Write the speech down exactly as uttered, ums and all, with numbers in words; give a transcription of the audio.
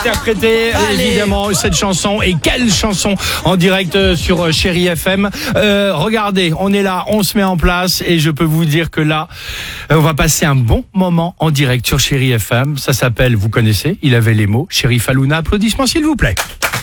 interpréter Allez. évidemment cette chanson. Et quelle chanson en direct euh, sur euh, Chéri F M. Euh, regardez, on est là, on se met en place et je peux vous dire que là, euh, on va passer un bon moment en direct sur Chéri F M. Ça s'appelle, vous connaissez, il avait les mots, Chérif Alouna. Applaudissements s'il vous plaît.